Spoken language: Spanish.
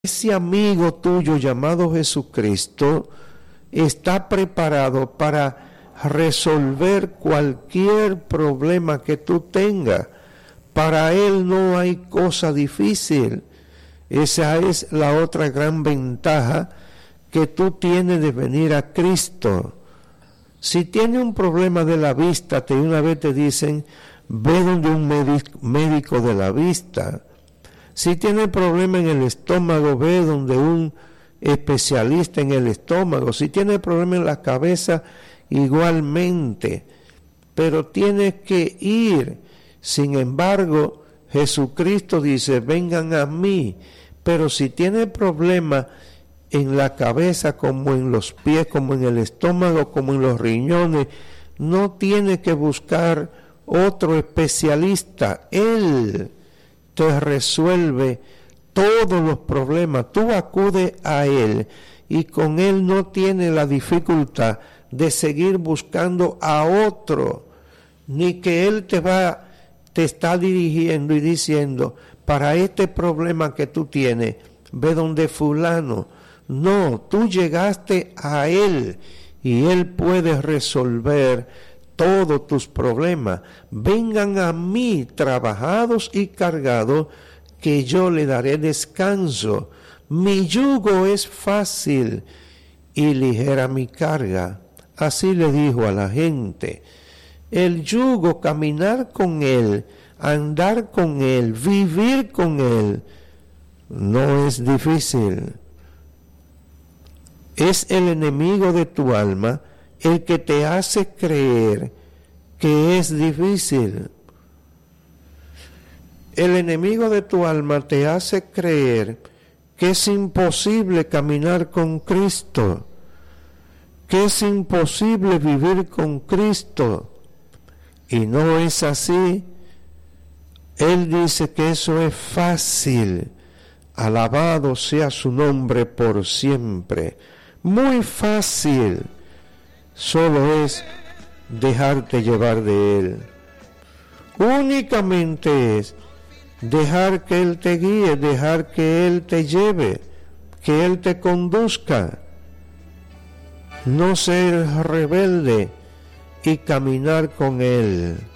ese amigo tuyo llamado Jesucristo está preparado para resolver cualquier problema que tú tengas. Para Él no hay cosa difícil. Esa es la otra gran ventaja que tú tienes de venir a Cristo. Si tienes un problema de la vista, una vez te dicen, ve donde un médico de la vista. Si tienes problema en el estómago, ve donde un especialista en el estómago. Si tienes problema en la cabeza, igualmente. Pero tienes que ir. Sin embargo, Jesucristo dice, vengan a mí. Pero si tienes problema en la cabeza, como en los pies, como en el estómago, como en los riñones, no tienes que buscar otro especialista. Él te resuelve todos los problemas. Tú acudes a Él y con Él no tienes la dificultad de seguir buscando a otro, ni que Él te está dirigiendo y diciendo, para este problema que tú tienes, ve donde fulano. No, tú llegaste a Él y Él puede resolver todos tus problemas. Vengan a mí trabajados y cargados, que yo le daré descanso. Mi yugo es fácil y ligera mi carga. Así le dijo a la gente. El yugo, caminar con Él, andar con Él, vivir con Él, no es difícil. Es el enemigo de tu alma el que te hace creer que es difícil. El enemigo de tu alma te hace creer que es imposible caminar con Cristo, que es imposible vivir con Cristo. Y no es así. Él dice que eso es fácil. Alabado sea su nombre por siempre. Muy fácil. Solo es dejarte llevar de Él. Únicamente es dejar que Él te guíe, dejar que Él te lleve, que Él te conduzca. No ser rebelde y caminar con Él.